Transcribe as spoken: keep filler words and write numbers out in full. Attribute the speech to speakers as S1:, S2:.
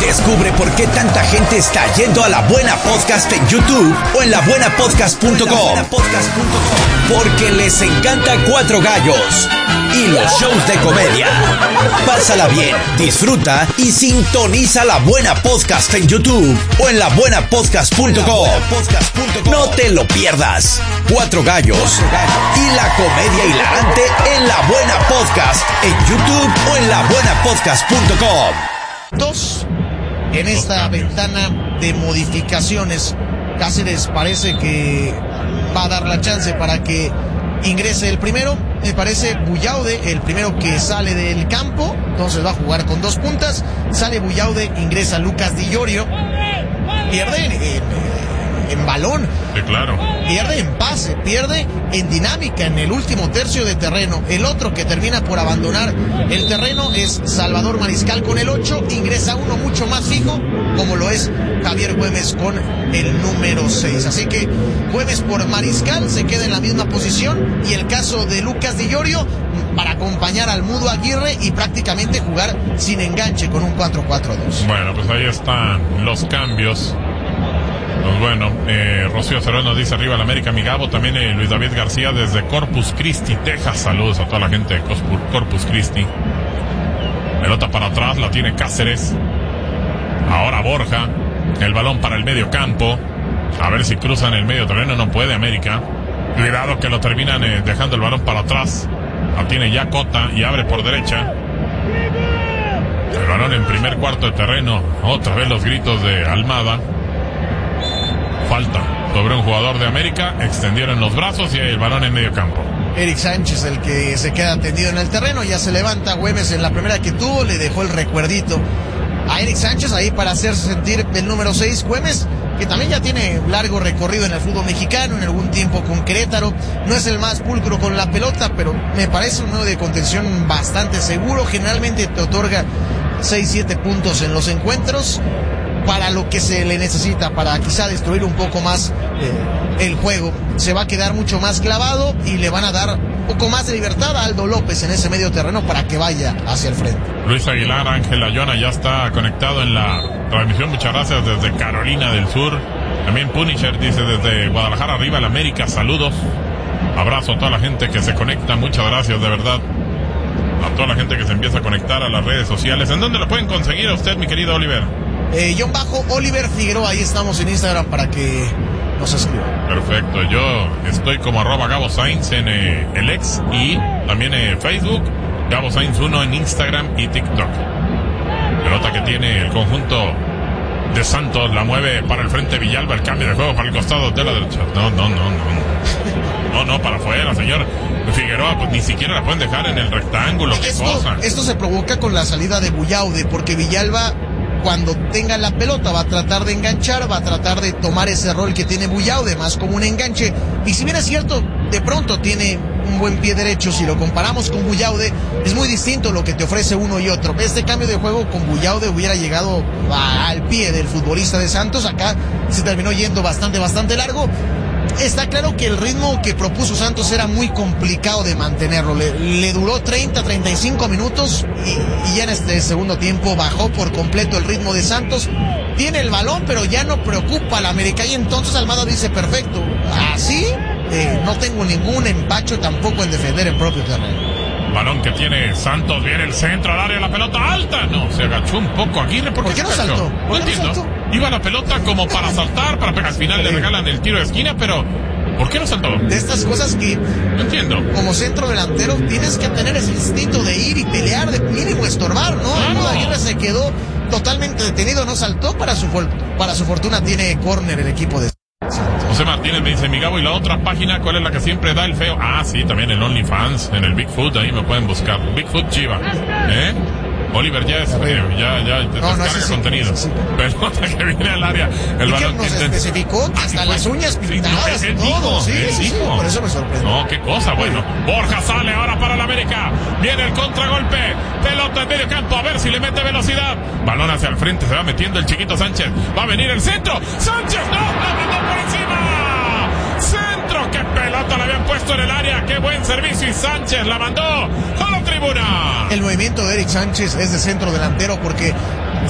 S1: Descubre por qué tanta gente está yendo a La Buena Podcast en YouTube o en la buena podcast punto com. Porque les encanta Cuatro Gallos y los shows de comedia. Pásala bien, disfruta y sintoniza La Buena Podcast en YouTube o en la buena podcast punto com. No te lo pierdas. Cuatro Gallos y la comedia hilarante en La Buena Podcast en YouTube o en la buena podcast punto com.
S2: Dos en esta ventana de modificaciones. Cáceres parece que va a dar la chance para que ingrese el primero. Me parece Buyaude el primero que sale del campo, entonces va a jugar con dos puntas. Sale Buyaude, ingresa Lucas Di Llorio. Pierde en, en, en balón,
S3: sí, claro.
S2: Pierde en pase, pierde en dinámica en el último tercio de terreno. El otro que termina por abandonar el terreno es Salvador Mariscal con el ocho. Ingresa uno mucho más fijo, como lo es Javier Güemes con el número seis. Así que Güemes por Mariscal se queda en la misma posición, y el caso de Lucas Di Llorio para acompañar al Mudo Aguirre y prácticamente jugar sin enganche con un cuatro cuatro dos.
S3: Bueno, pues ahí están los cambios. Pues bueno, eh, Rocío Cerón nos dice arriba el América, mi Gabo. También eh, Luis David García desde Corpus Christi, Texas. Saludos a toda la gente de Corpus Christi. Pelota para atrás, la tiene Cáceres. Ahora Borja. El balón para el medio campo. A ver si cruzan el medio terreno. No puede América. Cuidado que lo terminan eh, dejando el balón para atrás. La tiene ya Cota y abre por derecha. El balón en primer cuarto de terreno. Otra vez los gritos de Almada. Falta sobre un jugador de América. Extendieron los brazos y el balón en medio campo.
S2: Eric Sánchez, el que se queda tendido en el terreno. Ya se levanta Güemes en la primera que tuvo. Le dejó el recuerdito a Eric Sánchez ahí para hacerse sentir el número seis. Güemes, que también ya tiene largo recorrido en el fútbol mexicano, en algún tiempo con Querétaro. No es el más pulcro con la pelota, pero me parece un nuevo de contención bastante seguro. Generalmente te otorga seis siete puntos en los encuentros, para lo que se le necesita, para quizá destruir un poco más eh, el juego. Se va a quedar mucho más clavado y le van a dar un poco más de libertad a Aldo López en ese medio terreno para que vaya hacia el frente.
S3: Luis Aguilar, Ángel Ayona ya está conectado en la transmisión. Muchas gracias desde Carolina del Sur. También Punisher dice desde Guadalajara arriba el América, saludos. Abrazo a toda la gente que se conecta, muchas gracias de verdad. A toda la gente que se empieza a conectar a las redes sociales. ¿En dónde lo pueden conseguir a usted, mi querido Oliver?
S2: Eh, John Bajo Oliver Figueroa, ahí estamos en Instagram para que nos escriban.
S3: Perfecto, yo estoy como arroba Gabo Sainz en eh, el ex y también en eh, Facebook, Gabo Sainz uno en Instagram y TikTok. Pelota que tiene el conjunto de Santos, la mueve para el frente Villalba, el cambio de juego para el costado de la derecha. No, no, no, no. No, no, para afuera, señor Figueroa, pues ni siquiera la pueden dejar en el rectángulo. ¿Qué
S2: esto,
S3: cosa?
S2: Esto se provoca con la salida de Buyaude, porque Villalba, cuando tenga la pelota, va a tratar de enganchar, va a tratar de tomar ese rol que tiene Buyaude, más como un enganche. Y si bien es cierto, de pronto tiene un buen pie derecho, si lo comparamos con Buyaude, es muy distinto lo que te ofrece uno y otro. Este cambio de juego con Buyaude hubiera llegado a, al pie del futbolista de Santos. Acá se terminó yendo bastante, bastante largo. Está claro que el ritmo que propuso Santos era muy complicado de mantenerlo. Le, le duró treinta, treinta y cinco minutos y, y ya en este segundo tiempo bajó por completo el ritmo de Santos. Tiene el balón, pero ya no preocupa al América. Y entonces Almada dice, perfecto, así eh, no tengo ningún empacho tampoco en defender el propio terreno.
S3: Balón que tiene Santos, viene el centro al área, la pelota alta. No, se agachó un poco Aguirre. ¿Por,
S2: ¿Por qué no saltó?
S3: No entiendo. No Iba la pelota como para saltar, para pegar. Al final le regalan el tiro de esquina, pero ¿por qué no saltó?
S2: De estas cosas que,
S3: no entiendo,
S2: como centro delantero tienes que tener ese instinto de ir y pelear, de mínimo estorbar, ¿no?
S3: Claro.
S2: El Mudo Aguirre se quedó totalmente detenido, no saltó. Para su, para su fortuna tiene córner el equipo de
S3: José Martínez me dice, mi Gabo, y la otra página, ¿cuál es la que siempre da el feo? Ah, sí, también el OnlyFans, en el Bigfoot, ahí me pueden buscar. Bigfoot Chiva, ¿eh? Oliver ya es, eh, ya, ya te
S2: no,
S3: descarga
S2: no, sí,
S3: contenido.
S2: Sí, sí.
S3: Pelota que viene al área. El
S2: y
S3: balón
S2: que nos
S3: que
S2: especificó que hasta
S3: ah,
S2: las uñas pintadas,
S3: sí, no,
S2: todo.
S3: dijo,
S2: Sí, sí, sí,
S3: dijo.
S2: por eso me sorprende.
S3: No, qué cosa, bueno. Borja sale ahora para el América. Viene el contragolpe. Pelota en medio campo, a ver si le mete velocidad. Balón hacia el frente, se va metiendo el chiquito Sánchez. Va a venir el centro. Sánchez, no, la mandó por encima. Centro, qué pelota le habían puesto en el área. Qué buen servicio y Sánchez la mandó a la tribuna.
S2: El movimiento de Eric Sánchez es de centro delantero porque